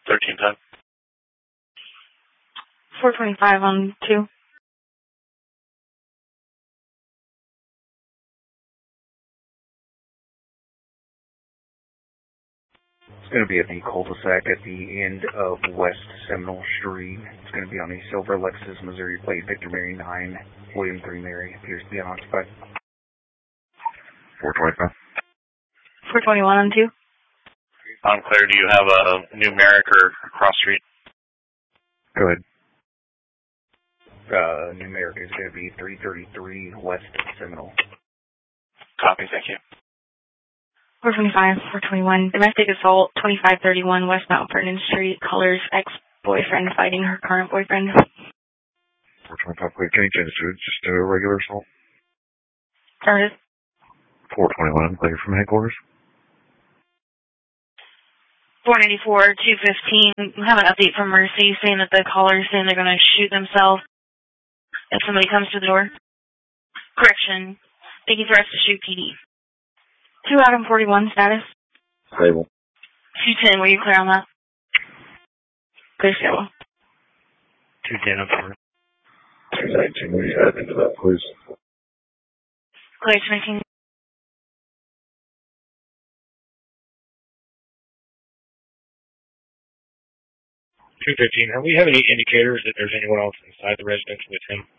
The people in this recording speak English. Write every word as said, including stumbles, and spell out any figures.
thirteen ten. four twenty-five on two. It's going to be at the cul-de-sac at the end of West Seminole Street. It's going to be on a silver Lexus Missouri plate, Victor Mary nine, William three Mary. Appears to be unoccupied. four twenty-five. four twenty-one on two. Montclair, do you have a numeric or cross street? Go ahead. Uh, numeric is going to be three thirty-three West Seminole. Copy, thank you. four twenty-five, four twenty-one. Domestic assault, twenty-five thirty-one West Mount Vernon Street. Colors, ex-boyfriend fighting her current boyfriend. four twenty-five, quick, can you change to just a regular assault? Affirmative. four twenty-one, clear from headquarters. four ninety-four, two fifteen. We have an update from Mercy saying that the caller is saying they're going to shoot themselves if somebody comes to the door. Correction. Making threats to shoot P D. two Adam forty-one status. Stable. two ten, were you clear on that? Clear stable. two ten up for two nineteen, will you add into that, please? Clear two nineteen. two fifteen, are we have any indicators that there's anyone else inside the residence with him?